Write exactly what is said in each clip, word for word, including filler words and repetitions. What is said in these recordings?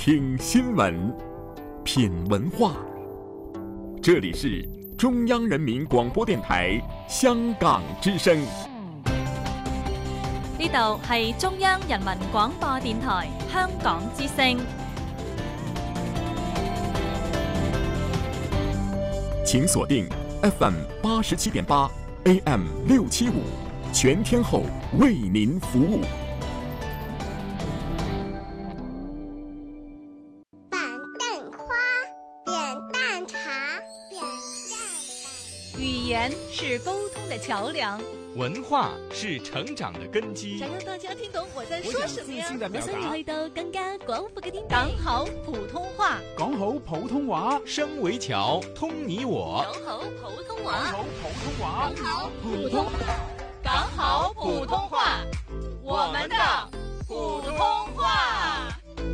听新闻，品文化。这里是中央人民廣播電台香港之聲。 呢度係中央人民廣播電台香港之聲。 請鎖定 F M 八十七點八 A M 六七五，全天候為您服務。 板凳花，扁担茶，扁担。 語言是溝通的橋梁， 文化是成長的根基。 想讓大家聽懂我在說什麼呀？我想你去到更加廣闊嘅天地。 講好普通話， 講好普通話， 聲為橋，通你我。 講好普通話， 講好普通話， 講好普通話，講好普通話，我們的普通話。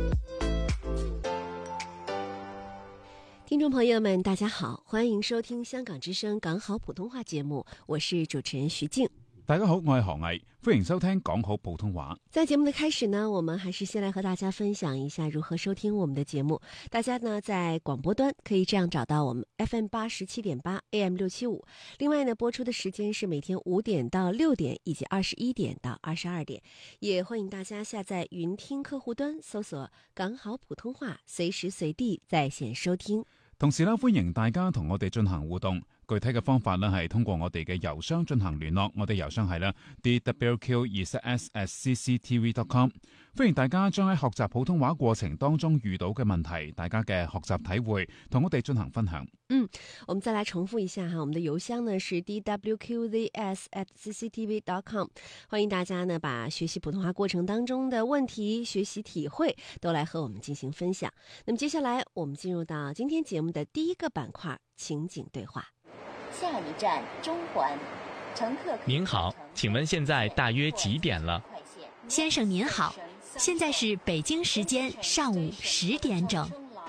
聽眾朋友們，大家好，歡迎收聽香港之聲講好普通話節目，我是主持人徐靜。 大家好，我係何毅，歡迎收聽講好普通話。 在節目的開始呢，我們還是先來和大家分享一下如何收聽我們的節目。大家呢在廣播端可以這樣找到我們 F M 八十七點八 A M 六七五。另外呢，播出的時間是每天五點到六點，以及二十一點到二十二點。也歡迎大家下載雲聽客戶端，搜索講好普通話，隨時隨地在線收聽。 同時呢，歡迎大家同我哋進行互動。具體嘅方法呢，係通過我哋嘅郵箱進行聯絡。我哋郵箱係呢 d w q 二 s at c c t v dot com。歡迎大家將喺學習普通話過程當中遇到嘅問題，大家嘅學習體會，同我哋進行分享。 嗯，我們再來重複一下哈，我們的郵箱呢是 d w q z s at c c t v dot com。歡迎大家呢把學習普通話過程當中的問題、學習體會都來和我們進行分享。那麼接下來我們進入到今天節目的第一個板塊——情景對話。 下一站中環，乘客。 您好，請問現在大約幾點了？ 先生您好，現在是北京時間上午十點整。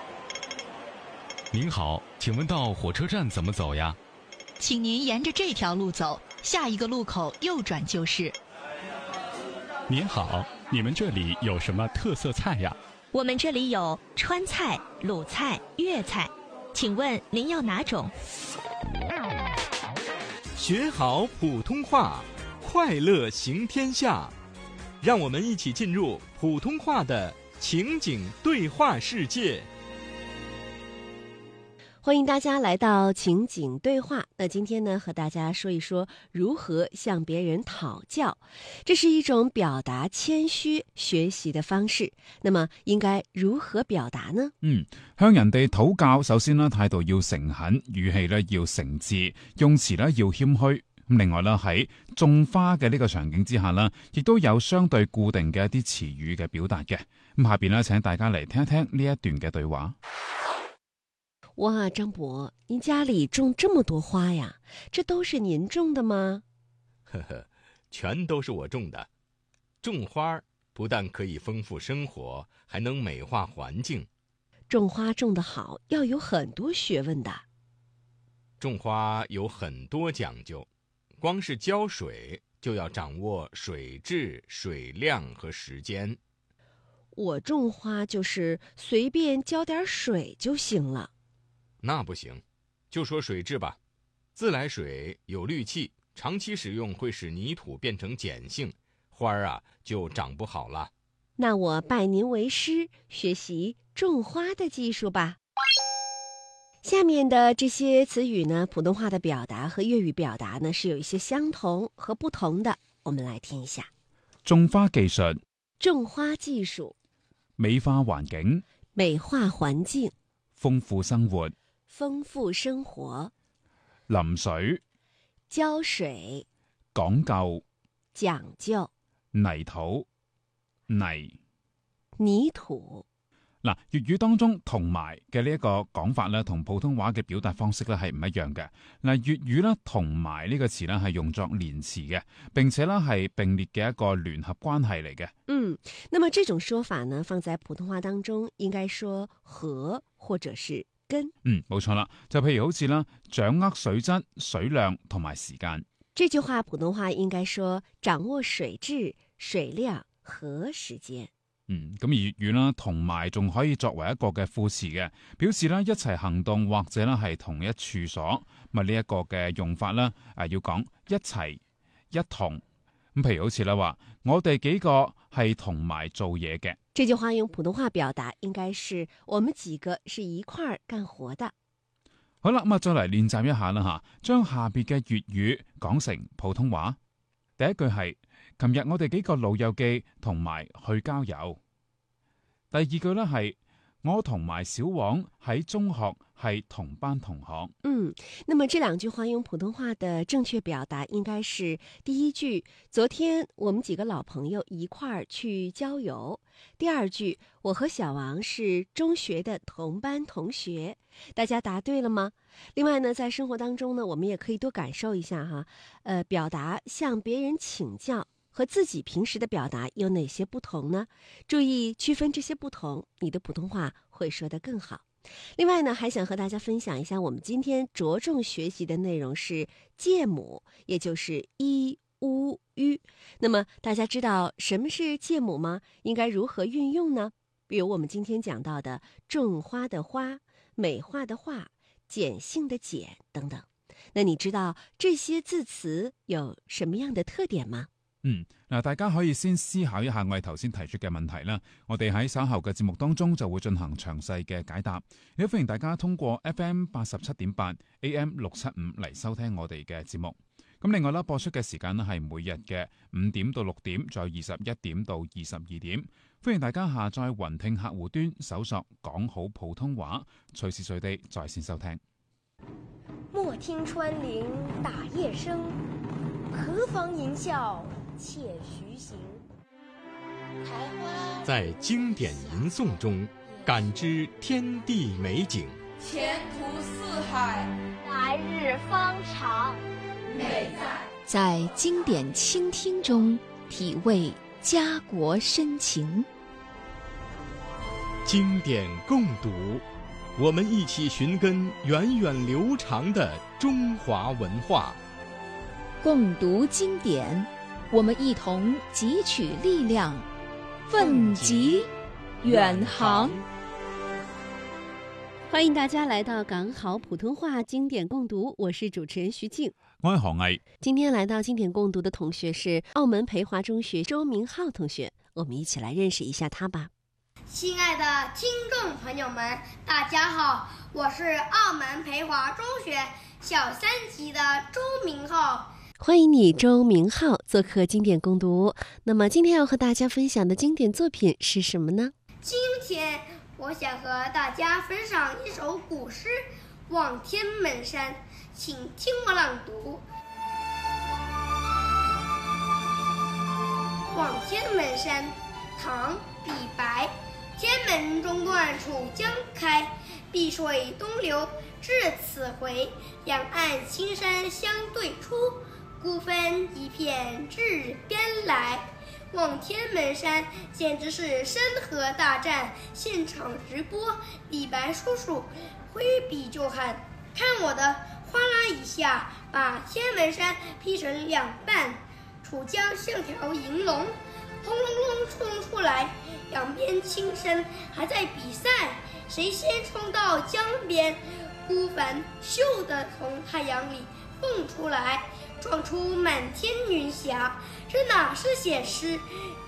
您好，請問到火車站怎麼走呀？ 請您沿着這條路走，下一個路口右轉就是。 您好，你們這裡有什麼特色菜呀？ 我們這裡有川菜、魯菜、粵菜，請問您要哪種？ 學好普通話，快樂行天下。讓我們一起進入普通話的情景對話世界。 歡迎大家來到情景對話。那今天呢，和大家說一說如何向別人討教。這是一種表達謙虛學習的方式。那麼應該如何表達呢？ 嗯，向人哋討教，首先呢，態度要誠懇，語氣呢要誠摯，用詞呢要謙虛。咁另外呢，喺種花嘅呢個場景之下呢，亦都有相對固定嘅一啲詞語嘅表達嘅。咁下邊呢，請大家嚟聽一聽呢一段嘅對話。 哇，張伯，您家裡種這麼多花呀？這都是您種的嗎？ 呵呵，全都是我種的。種花不但可以豐富生活，還能美化環境。 種花種得好，要有很多學問的。 種花有很多講究，光是澆水就要掌握水質、水量和時間。 我種花就是隨便澆點水就行了。 那不行，就說水質吧。自來水有氯氣，長期使用會使泥土變成鹼性，花兒啊就長不好了。 那我拜您為師，學習種花的技術吧。下面的這些詞語呢，普通話的表達和粵語表達呢是有一些相同和不同的。我們來聽一下。 種花技術， 種花技術， 美化環境， 美化環境， 豐富生活， 豐富生活， 淋水， 澆水， 講究， 講究， 泥土，泥， 泥土。 嗱，粵語當中同埋嘅呢一個講法咧，同普通話嘅表達方式咧係唔一樣嘅。嗱，粵語咧同埋呢個詞咧係用作連詞嘅，並且咧係並列嘅一個聯合關係嚟嘅。 嗯，那麼這種說法呢，放在普通話當中應該說和或者是跟。 嗯，冇錯啦，就譬如好似啦，掌握水質、水量同埋時間。 這句話普通話應該說掌握水質、水量和時間。 嗯，咁而粵語啦，同埋仲可以作為一個嘅副詞嘅，表示啦一齊行動或者啦係同一處所。咁啊呢一個嘅用法啦，誒要講一齊一同。咁譬如好似啦話，我哋幾個係同埋做嘢嘅。 這句話用普通話表達應該是我們幾個是一塊兒幹活的。 好啦，咁啊再嚟練習一下啦吓，將下邊嘅粵語講成普通話。第一句係：琴日我哋幾個老友記同埋去郊遊。第二句呢係：我同埋小王喺中學係同班同學。 嗯，那麼這兩句話用普通話的正確表達應該是：第一句，昨天我們幾個老朋友一塊兒去郊遊。第二句，我和小王是中學的同班同學。大家答對了嗎？另外呢，在生活當中呢，我們也可以多感受一下哈，呃，表達向別人請教和自己平時的表達有哪些不同呢？注意區分這些不同，你的普通話會說得更好。另外呢，還想和大家分享一下，我們今天着重學習的內容是介母，也就是一、烏、吁。那麼大家知道什麼是介母嗎？應該如何運用呢？比如我們今天講到的種花的花、美化的化、鹼性的鹼等等。那你知道這些字詞有什麼樣的特點嗎？ 嗯，嗱，大家可以先思考一下我哋頭先提出嘅問題啦。我哋喺稍後嘅節目當中就會進行詳細嘅解答。亦都歡迎大家通過 F M 八十七點八 A M 六七五嚟收聽我哋嘅節目。咁另外啦，播出嘅時間咧係每日嘅五點到六點，再二十一點到二十二點。歡迎大家下載雲聽客戶端，搜索講好普通話，隨時隨地在線收聽。 莫聽穿林打葉聲，何妨吟嘯且徐行。 在經典吟誦中感知天地美景， 前途似海， 來日方長。 美在在經典傾聽中體味家國深情。 經典共讀，我們一起尋根源遠流長的中華文化。 共讀經典，我們一同汲取力量，奮楫遠航。 歡迎大家來到港好普通話經典共讀，我是主持人徐靜， 我係何毅。 今天來到經典共讀的同學是澳門培華中學周明浩同學，我們一起來認識一下他吧。 親愛的聽眾朋友們，大家好，我是澳門培華中學小三級的周明浩。 歡迎你，周明浩，做客經典共讀。那麼今天要和大家分享的經典作品是什麼呢？ 今天我想和大家分享一首古詩《望天門山》，請聽我朗讀。望天門山，唐·李白。天門中斷楚江開，碧水東流至此回。兩岸青山相對出，孤帆一片至邊來。望天門山簡直是山河大戰現場直播，李白叔叔揮筆就喊：看我的，嘩啦一下把天門山劈成兩半，楚江像條銀龍，轟隆隆衝出來，兩邊青山還在比賽，誰先衝到江邊，孤帆咻地從太陽裡蹦出來，撞出滿天雲霞。這哪是寫詩，